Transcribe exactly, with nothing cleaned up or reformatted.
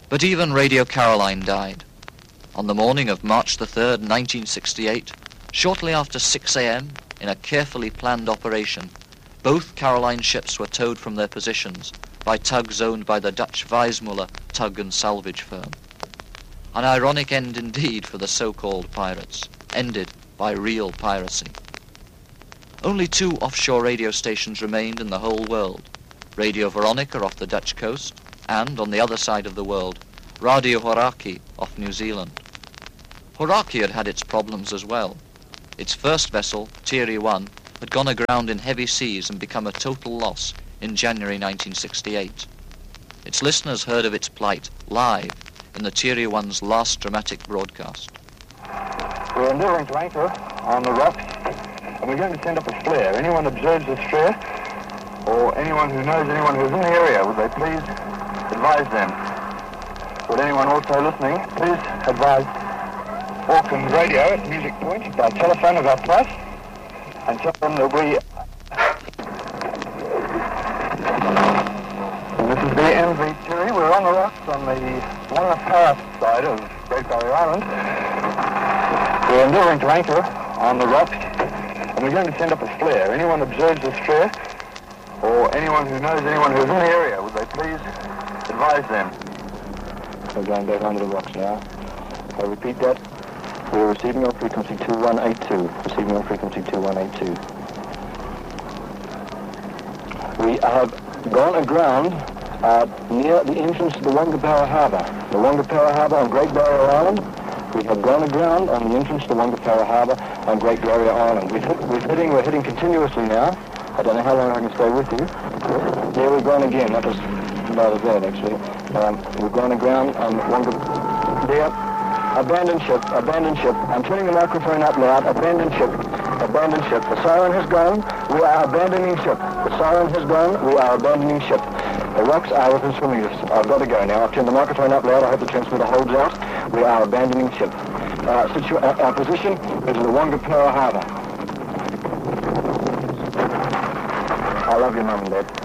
But even Radio Caroline died. On the morning of March the third, nineteen sixty-eight, shortly after six a m, in a carefully planned operation, both Caroline ships were towed from their positions by tugs owned by the Dutch Weissmuller tug and salvage firm. An ironic end indeed for the so-called pirates, ended by real piracy. Only two offshore radio stations remained in the whole world, Radio Veronica off the Dutch coast, and, on the other side of the world, Radio Hauraki off New Zealand. Hauraki had had its problems as well. Its first vessel, Thierry one, had gone aground in heavy seas and become a total loss in January nineteen sixty-eight. Its listeners heard of its plight live in the Thierry one's last dramatic broadcast. We're endeavouring to anchor on the rocks, and we're going to send up a flare. Anyone observes this flare, or anyone who knows anyone who's in the area, would they please advise them? Would anyone also listening please advise Auckland Radio at Music Point by telephone of our price, and tell them that we... And this is the M V Thierry. We're on the rocks on the Wangapara side of Great Barrier Island. We're endeavouring to anchor on the rocks, and we're going to send up a flare. Anyone observes this flare, or anyone who knows anyone who's in the area, would they please advise them? We're going back under the rocks now. I repeat that. We're receiving on frequency two one eight two. Receiving on frequency two one eight two. We have gone aground uh, near the entrance to the Wangapara Harbour. The Wangapara Harbour on Great Barrier Island. We have gone aground on the entrance to Wangapara Harbour on Great Barrier Island. We've hit, we're hitting, we're hitting continuously now. I don't know how long I can stay with you. There we've gone again. That was rather bad, actually. Um, we've gone aground on Wangapara. There. Abandoned ship, abandoned ship. I'm turning the microphone up loud. Abandoned ship, abandoned ship. The siren has gone. We are abandoning ship. The siren has gone. We are abandoning ship. The rocks are within swimming distance. I've got to go now. I've turned the microphone up loud. I hope the transmitter holds out. We are abandoning ship. Uh, situ- uh, our position is in the Wangapara Harbour. I love you, Mum and Dad.